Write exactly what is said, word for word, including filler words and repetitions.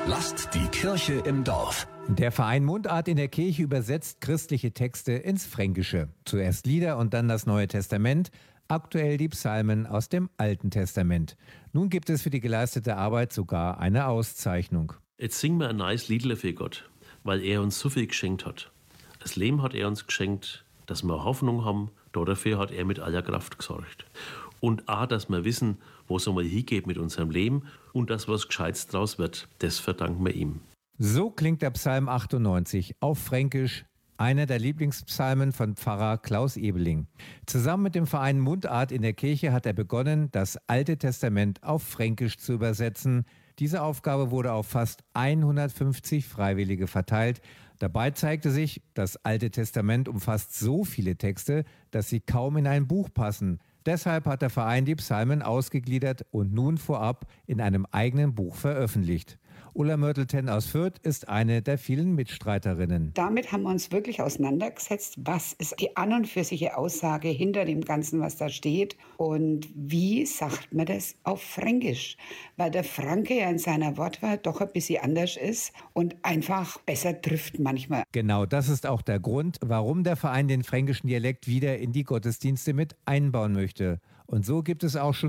Lasst die Kirche im Dorf. Der Verein Mundart in der Kirche übersetzt christliche Texte ins Fränkische. Zuerst Lieder und dann das Neue Testament, aktuell die Psalmen aus dem Alten Testament. Nun gibt es für die geleistete Arbeit sogar eine Auszeichnung. Jetzt singen wir ein neues Liedle für Gott, weil er uns so viel geschenkt hat. Das Leben hat er uns geschenkt, dass wir Hoffnung haben, dafür hat er mit aller Kraft gesorgt. Und auch, dass wir wissen, wo es einmal hingeht mit unserem Leben und dass was Gescheites draus wird, das verdanken wir ihm. So klingt der Psalm achtundneunzig auf Fränkisch, einer der Lieblingspsalmen von Pfarrer Klaus Ebeling. Zusammen mit dem Verein Mundart in der Kirche hat er begonnen, das Alte Testament auf Fränkisch zu übersetzen. Diese Aufgabe wurde auf fast hundertfünfzig Freiwillige verteilt. Dabei zeigte sich, das Alte Testament umfasst so viele Texte, dass sie kaum in ein Buch passen. Deshalb hat der Verein die Psalmen ausgegliedert und nun vorab in einem eigenen Buch veröffentlicht. Ulla Mörtelten aus Fürth ist eine der vielen Mitstreiterinnen. Damit haben wir uns wirklich auseinandergesetzt, was ist die an und für sich Aussage hinter dem Ganzen, was da steht und wie sagt man das auf Fränkisch, weil der Franke ja in seiner Wortwahl doch ein bisschen anders ist und einfach besser trifft manchmal. Genau, das ist auch der Grund, warum der Verein den fränkischen Dialekt wieder in die Gottesdienste mit einbauen möchte. Und so gibt es auch schon